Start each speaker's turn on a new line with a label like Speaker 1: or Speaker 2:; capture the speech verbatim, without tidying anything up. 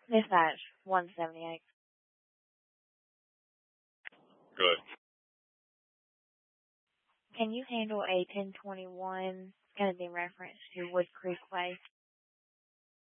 Speaker 1: Dispatch one seventy-eight.
Speaker 2: Good.
Speaker 1: Can you handle a ten twenty-one? It's going to be in reference to Wood Creek Way.